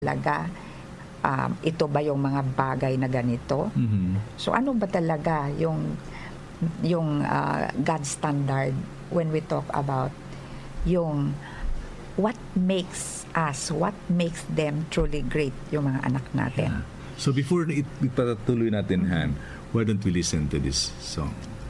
talaga ito ba yung mga bagay na ganito? So ano ba talaga yung God standard when we talk about yung what makes them truly great, yung mga anak natin. So before ipatuloy natin, Han, why don't we listen to this song?